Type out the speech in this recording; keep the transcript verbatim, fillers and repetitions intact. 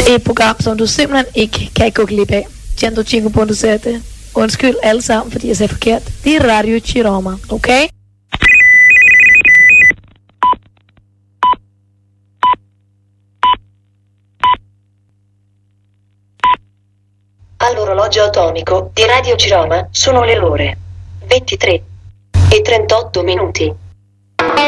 Et program, som du simpelthen ikke kan gå glip af. centocinque punto sette. Undskyld alle sammen, fordi jeg sagde forkert. Det er Radio Chiroma, okay? All'orologio atomico di Radio Chiroma sono le ore ventitré e trentotto minuti.